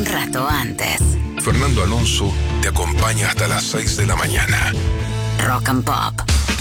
un rato antes. Fernando Alonso te acompaña hasta las 6 de la mañana. Rock and Pop.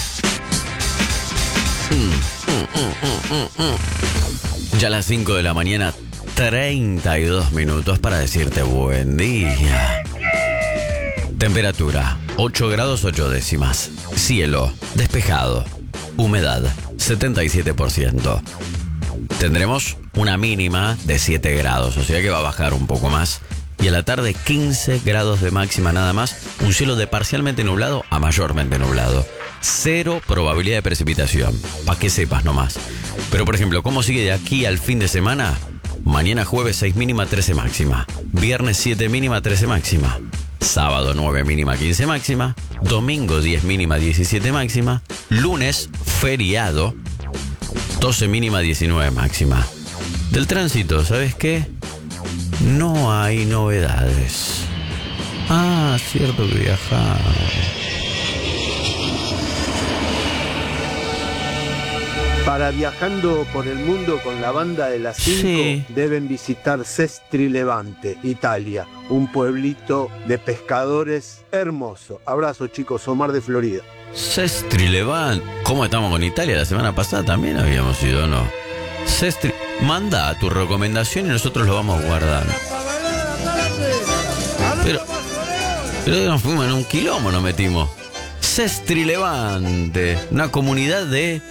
Ya a las 5 de la mañana, 32 minutos para decirte buen día. Temperatura, 8 grados 8 décimas. Cielo, despejado. Humedad, 77%. Tendremos una mínima de 7 grados, o sea que va a bajar un poco más. Y a la tarde 15 grados de máxima nada más. Un cielo de parcialmente nublado a mayormente nublado. 0 probabilidad de precipitación, para que sepas nomás. Pero por ejemplo, ¿cómo sigue de aquí al fin de semana? Mañana jueves 6 mínima, 13 máxima. Viernes 7 mínima, 13 máxima. Sábado 9 mínima, 15 máxima. Domingo 10 mínima, 17 máxima. Lunes feriado 12 mínima, 19 máxima. Del tránsito, ¿sabes qué? No hay novedades. Ah, cierto que viajaba. Para Viajando por el Mundo con la banda de las 5, Sí. deben visitar Sestri Levante, Italia, un pueblito de pescadores hermoso. Abrazo, chicos, Omar de Florida. Sestri Levante. ¿Cómo estamos con Italia? La semana pasada también habíamos ido, ¿no? Sestri, manda tu recomendación y nosotros lo vamos guardando. Pero nos fuimos en un quilombo, nos metimos. Sestri Levante, una comunidad de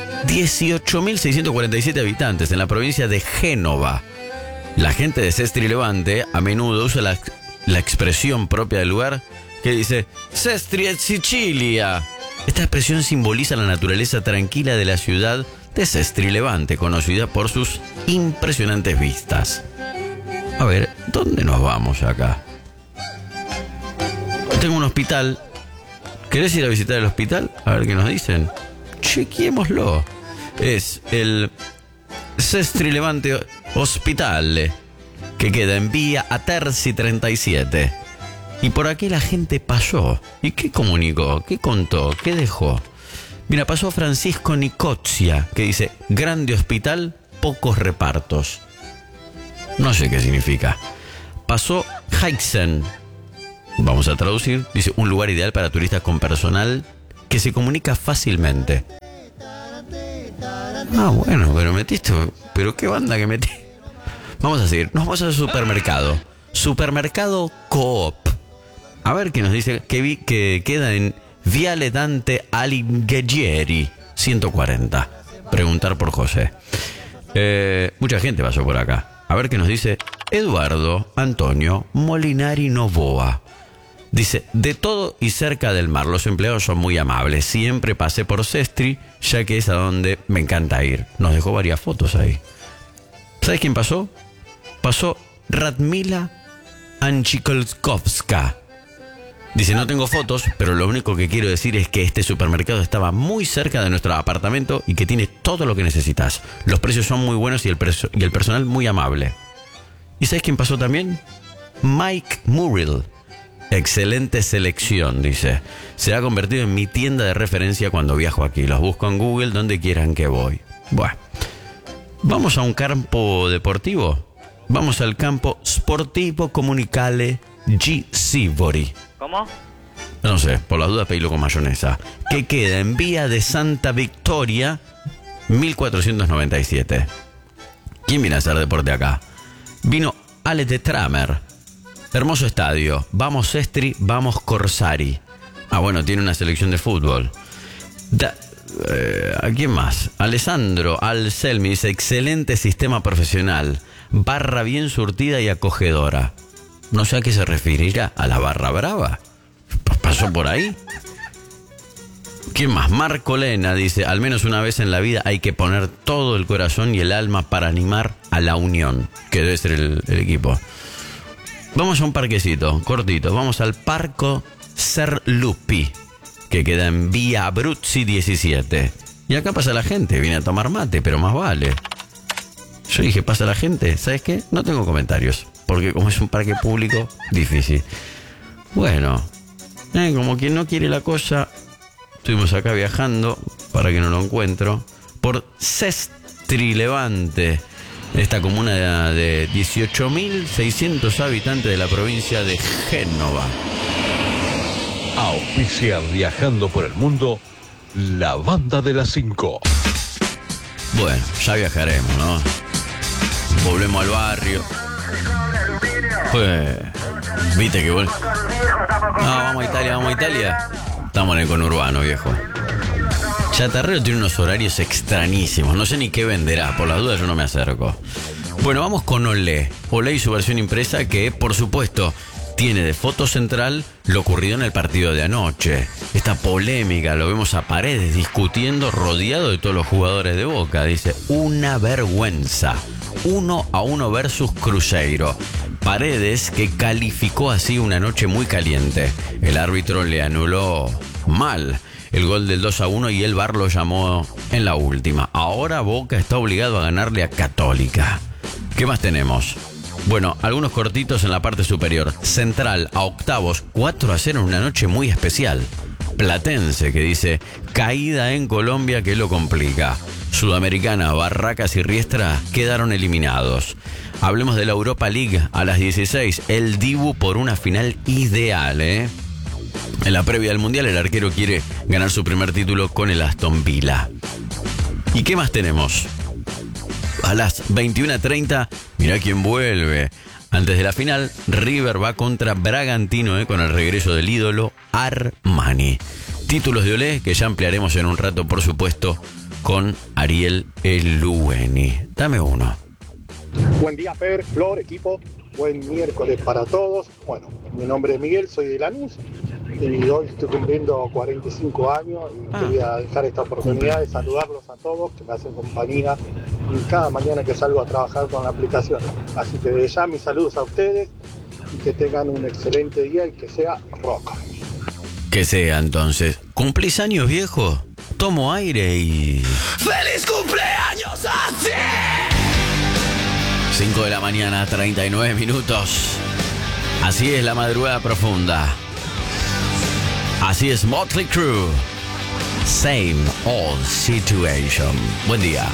18.647 habitantes en la provincia de Génova. La gente de Sestri Levante a menudo usa la expresión propia del lugar que dice Sestri et Sicilia. Esta expresión simboliza la naturaleza tranquila de la ciudad de Sestri Levante, conocida por sus impresionantes vistas. A ver, ¿dónde nos vamos acá? Tengo un hospital. ¿Querés ir a visitar el hospital? A ver qué nos dicen. Chequémoslo. Es el Sestri Levante Hospitale, que queda en vía Aterzi 37. Y por aquí la gente pasó. ¿Y qué comunicó? ¿Qué contó? ¿Qué dejó? Mira, pasó Francisco Nicozia, que dice: grande hospital, pocos repartos. No sé qué significa. Pasó Heixen. Vamos a traducir. Dice: un lugar ideal para turistas con personal que se comunica fácilmente. Ah, bueno, pero metiste... ¿Pero qué banda que metí? Vamos a seguir. Nos vamos al supermercado. Supermercado Coop. A ver qué nos dice. Que queda en Viale Dante Alighieri 140. Preguntar por José. Mucha gente pasó por acá. A ver qué nos dice Eduardo Antonio Molinari Novoa. Dice: de todo y cerca del mar. Los empleados son muy amables. Siempre pasé por Sestri, ya que es a donde me encanta ir. Nos dejó varias fotos ahí. ¿Sabes quién pasó? Pasó Radmila Anchikolskovska. Dice: no tengo fotos, pero lo único que quiero decir es que este supermercado estaba muy cerca de nuestro apartamento y que tiene todo lo que necesitas. Los precios son muy buenos y el personal muy amable. ¿Y sabes quién pasó también? Mike Muriel. Excelente selección, dice. Se ha convertido en mi tienda de referencia cuando viajo aquí. Los busco en Google donde quieran que voy. Bueno, ¿vamos a un campo deportivo? Vamos al campo Sportivo Comunicale G. Sivori. ¿Cómo? No sé, por las dudas pedilo con mayonesa. Que queda en vía de Santa Victoria 1497. ¿Quién viene a hacer deporte acá? Vino Ale de Tramer. Hermoso estadio. Vamos Sestri, vamos Corsari. Ah, bueno, tiene una selección de fútbol. ¿A quién más? Alessandro Alselmi dice: excelente sistema profesional. Barra bien surtida y acogedora. No sé a qué se referirá. ¿A la barra brava? ¿Pasó por ahí? ¿Quién más? Marco Lena dice: al menos una vez en la vida hay que poner todo el corazón y el alma para animar a la Unión, que debe ser el equipo. Vamos a un parquecito, cortito. Vamos al Parco Serlupi, que queda en vía Abruzzi 17. Y acá pasa la gente, viene a tomar mate, pero más vale. Yo dije: pasa la gente, ¿sabes qué? No tengo comentarios, porque como es un parque público, difícil. Bueno, como quien no quiere la cosa, estuvimos acá viajando, para que no lo encuentro, por Sestri Levante. esta comuna de 18.600 habitantes de la provincia de Génova. Auspicia Viajando por el Mundo, la banda de las 5. Bueno, ya viajaremos, ¿no? Volvemos al barrio. Pues, viste que no, vamos a Italia. Estamos en el conurbano, viejo. Chatarrero tiene unos horarios extrañísimos. No sé ni qué venderá. Por las dudas yo no me acerco. Bueno, vamos con Olé. Olé y su versión impresa que, por supuesto, tiene de foto central lo ocurrido en el partido de anoche. Esta polémica, lo vemos a Paredes discutiendo rodeado de todos los jugadores de Boca. Dice, una vergüenza. 1-1 versus Cruzeiro. Paredes que calificó así una noche muy caliente. El árbitro le anuló mal el gol del 2-1 y el VAR lo llamó en la última. Ahora Boca está obligado a ganarle a Católica. ¿Qué más tenemos? Bueno, algunos cortitos en la parte superior. Central a octavos, 4-0 en una noche muy especial. Platense que dice, caída en Colombia que lo complica. Sudamericana, Barracas y Riestra quedaron eliminados. Hablemos de la Europa League a las 16. El Dibu por una final ideal, ¿eh? En la previa del Mundial el arquero quiere ganar su primer título con el Aston Villa. ¿Y qué más tenemos? A las 21:30, mirá quién vuelve. Antes de la final, River va contra Bragantino, con el regreso del ídolo Armani. Títulos de Olé que ya ampliaremos en un rato, por supuesto, con Ariel Elueni. Dame uno. Buen día, Fer, Flor, equipo. Buen miércoles para todos. Bueno, mi nombre es Miguel, soy de Lanús y hoy estoy cumpliendo 45 años y quería dejar esta oportunidad de saludarlos a todos que me hacen compañía y cada mañana que salgo a trabajar con la aplicación. Así que desde ya mis saludos a ustedes y que tengan un excelente día y que sea rock. Que sea entonces. ¿Cumplís años, viejo? Tomo aire y... ¡Feliz cumpleaños a ti! 5 de la mañana, 39 minutos. Así es la madrugada profunda. Así es Motley Crue. Same old situation. Buen día.